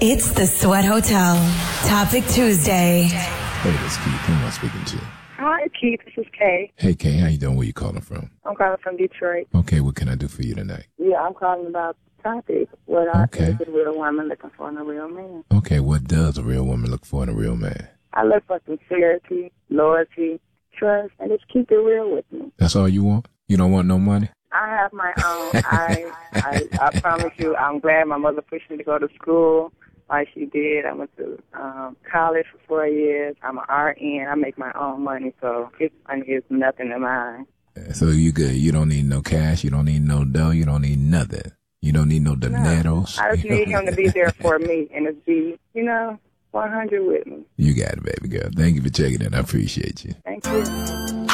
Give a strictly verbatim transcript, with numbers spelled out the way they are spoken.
It's the Sweat Hotel. Topic Tuesday. Hey, this is Keith. Who am I speaking to? Hi, Keith. This is Kay. Hey, Kay. How you doing? Where you calling from? I'm calling from Detroit. Okay, what can I do for you tonight? Yeah, I'm calling about the topic. What I Okay. think is a real woman looking for in a real man. Okay, what does a real woman look for in a real man? I look for sincerity, loyalty, trust, and just keep it real with me. That's all you want? You don't want no money? I have my own. I, I I promise you, I'm glad my mother pushed me to go to school like she did. I went to um, college for four years. I'm an R N. I make my own money, so his money is nothing to mine. So you good. You don't need no cash. You don't need no dough. You don't need nothing. You don't need no dineros. No, I just need him to be there for me and to be, you know, one hundred with me. You got it, baby girl. Thank you for checking in. I appreciate you. Thank you.